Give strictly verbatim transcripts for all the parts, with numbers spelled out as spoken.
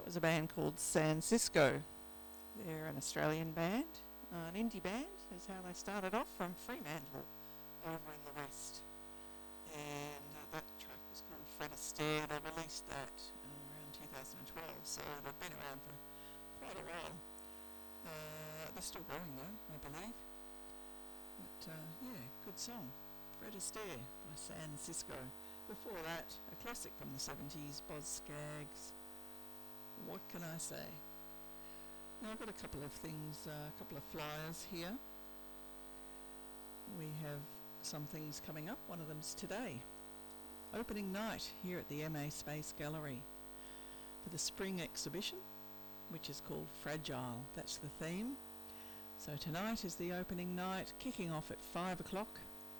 was a band called San Cisco. They're an Australian band, uh, an indie band is how they started off, from Fremantle over in the west. And uh, that track was called Fred Astaire. They released that uh, around two thousand twelve, so they've been around for quite a while. Uh, they're still going though, I believe. But uh, yeah, good song. Fred Astaire by San Cisco. Before that, a classic from the seventies, Boz Scaggs. What can I say? Now I've got a couple of things, uh, a couple of flyers here. We have some things coming up. One of them's today. Opening night here at the M A Space Gallery for the spring exhibition, which is called Fragile. That's the theme. So tonight is the opening night, kicking off at five o'clock.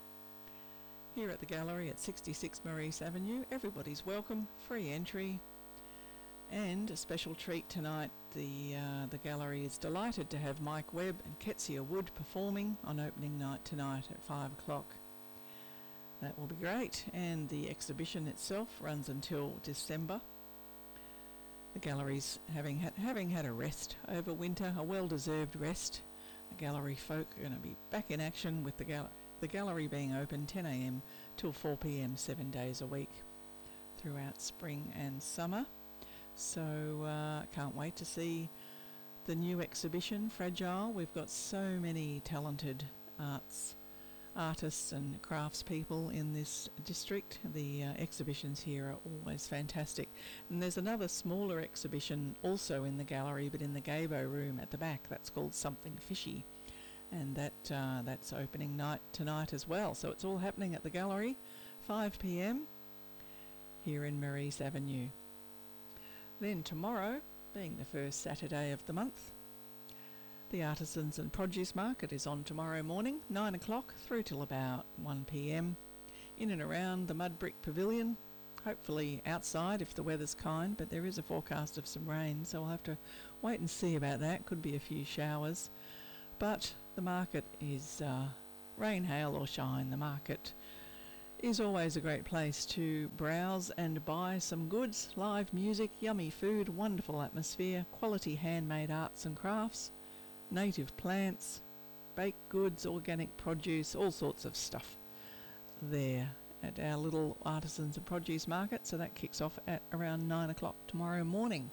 Here at the gallery at sixty-six Maurice Avenue. Everybody's welcome, free entry. And a special treat tonight, the uh, the gallery is delighted to have Mike Webb and Ketsia Wood performing on opening night tonight at five o'clock. That will be great, and the exhibition itself runs until December. The gallery's having had, having had a rest over winter, a well-deserved rest. The gallery folk are going to be back in action with the, gal- the gallery being open ten a m till four p m seven days a week throughout spring and summer. So uh, can't wait to see the new exhibition, Fragile. We've got so many talented arts, artists and craftspeople in this district. The uh, exhibitions here are always fantastic. And there's another smaller exhibition also in the gallery, but in the Gabo room at the back. That's called Something Fishy. And that uh, that's opening night tonight as well. So it's all happening at the gallery, five p m here in Maurice Avenue. Then tomorrow, being the first Saturday of the month, the Artisans and Produce Market is on tomorrow morning, nine o'clock through till about one p m in and around the Mud Brick Pavilion, hopefully outside if the weather's kind, but there is a forecast of some rain, so we'll have to wait and see about that. Could be a few showers, but the market is uh, rain, hail or shine. The market is always a great place to browse and buy some goods, live music, yummy food, wonderful atmosphere, quality handmade arts and crafts, native plants, baked goods, organic produce, all sorts of stuff there at our little Artisans and Produce Market. So that kicks off at around nine o'clock tomorrow morning.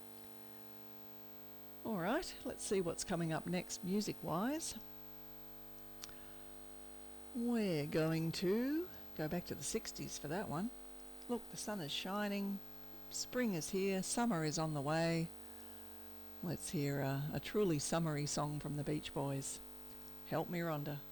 Alright, let's see what's coming up next music-wise. We're going to go back to the sixties for that one. Look, the sun is shining, spring is here, summer is on the way. Let's hear a, a truly summery song from the Beach Boys. Help Me Rhonda.